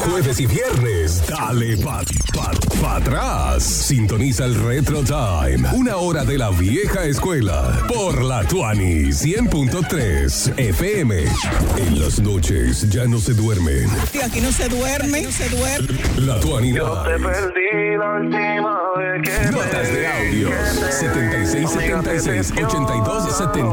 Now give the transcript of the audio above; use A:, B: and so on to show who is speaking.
A: jueves y viernes, dale pa atrás. Sintoniza el Retro Time, una hora de la vieja escuela, por la Tuani 100.3 FM. En las noches ya no se duermen.
B: Aquí no se duerme,
A: La Tuani Night.
C: Yo te perdí la última vez que
A: Notas de audio 7676 82